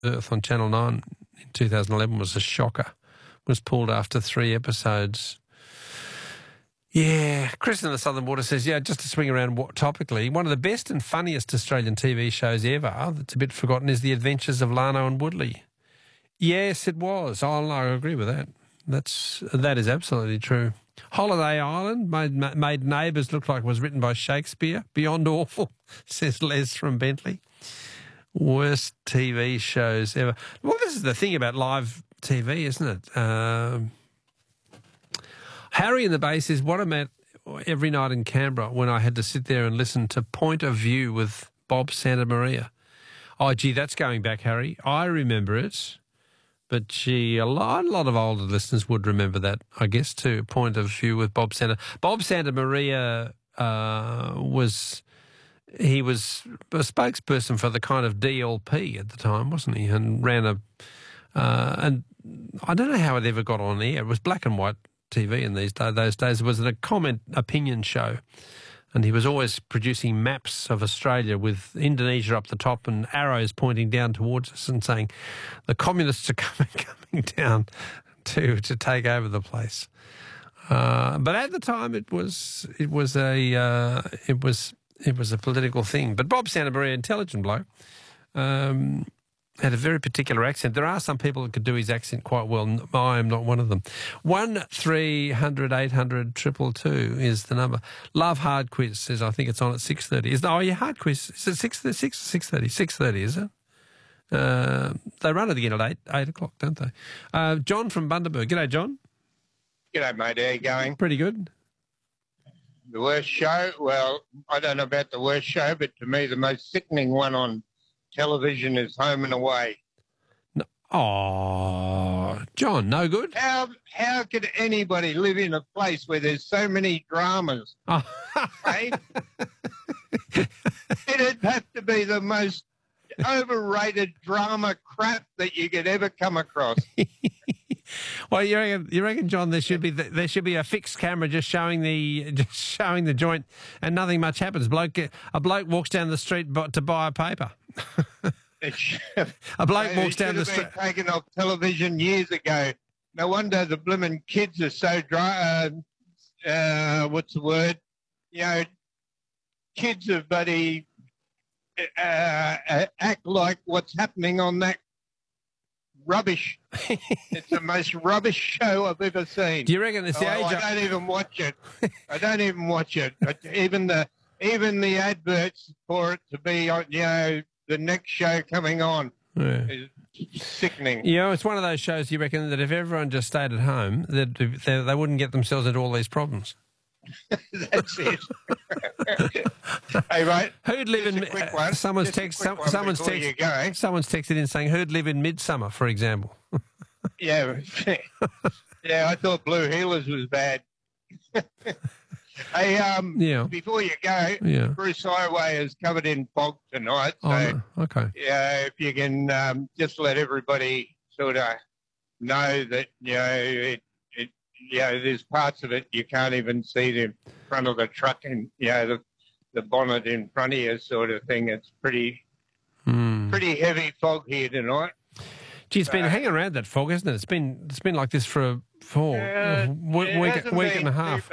Earth on Channel 9 in 2011 was a shocker. Was pulled after 3 episodes. Yeah, Chris in the Southern Water says, just to swing around topically, one of the best and funniest Australian TV shows ever that's a bit forgotten is The Adventures of Lano and Woodley. Yes, it was. I agree with that. That is absolutely true. Holiday Island made Neighbours look like it was written by Shakespeare. Beyond awful, says Les from Bentley. Worst TV shows ever. Well, this is the thing about live TV, isn't it? Harry in the Bay says, what I'm at every night in Canberra when I had to sit there and listen to Point of View with Bob Santamaria. Oh, gee, that's going back, Harry. I remember it, but gee, a lot of older listeners would remember that, I guess, too. Point of View with Bob Santamaria. Bob Santamaria was a spokesperson for the kind of DLP at the time, wasn't he? And ran and I don't know how it ever got on air. It was black and white TV in those days. It was a opinion show, and he was always producing maps of Australia with Indonesia up the top and arrows pointing down towards us and saying the communists are coming down to take over the place. But at the time, it was a political thing. But Bob Santamaria, intelligent bloke. Had a very particular accent. There are some people that could do his accent quite well. I am not one of them. 1300 800 222 is the number. Love Hard Quiz says, I think it's on at 6:30. Hard Quiz. Is it 6:30? 6:30, is it? They run it again at 8 o'clock, don't they? John from Bundaberg. G'day, John. G'day, mate. How you going? Pretty good. The worst show? Well, I don't know about the worst show, but to me the most sickening one on television is Home and Away. No. Oh, John, no good? How could anybody live in a place where there's so many dramas? Oh. Right? It'd have to be the most overrated drama crap that you could ever come across. Well, you reckon, John, there should be a fixed camera just showing the joint, and nothing much happens. A bloke walks down the street to buy a paper. A bloke walks down the street. Taken off television years ago. No wonder the blooming kids are so dry. What's the word? Kids are buddy act like what's happening on that rubbish. It's the most rubbish show I've ever seen. Do you reckon it's the age? I don't even watch it. I don't even watch it. Even the adverts for it to be on, the next show coming on is sickening. It's one of those shows. You reckon that if everyone just stayed at home, that they wouldn't get themselves into all these problems. That's it. Hey, mate. Who'd live in? Someone's texted in saying, "Who'd live in Midsummer?" For example. Yeah, I thought Blue Heelers was bad. Hey, before you go, Bruce Highway is covered in fog tonight. So, no. Okay. Yeah, if you can just let everybody sort of know that there's parts of it you can't even see the front of the truck and the bonnet in front of you, sort of thing. It's pretty heavy fog here tonight. Gee, it's been hanging around, that fog, hasn't it? It's been like this for a week and a half.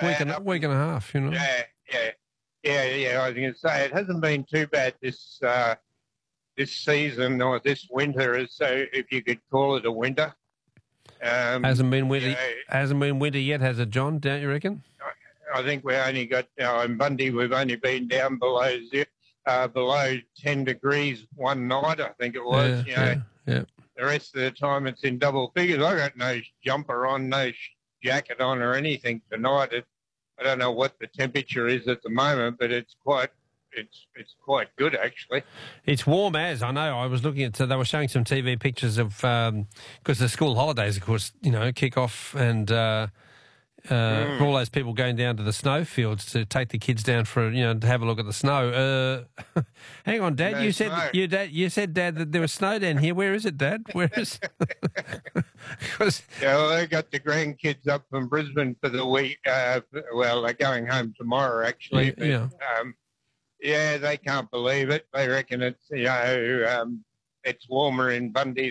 Yeah. I was going to say it hasn't been too bad this season or this winter, so if you could call it a winter. Hasn't been winter yet, has it, John? Don't you reckon? I think we only got in Bundy. We've only been down below 10 degrees one night. I think it was. Yeah. The rest of the time it's in double figures. I got no jumper on, no jacket on, or anything tonight. I don't know what the temperature is at the moment, but it's quite good actually. It's warm as I know. I was looking at. They were showing some TV pictures of because the school holidays, of course, kick off and. All those people going down to the snowfields to take the kids down for to have a look at the snow. Hang on, Dad. You said Dad, that there was snow down here. Where is it, Dad? Where is? They got the grandkids up from Brisbane for the week. They're going home tomorrow actually. But, they can't believe it. They reckon it's it's warmer in Bundy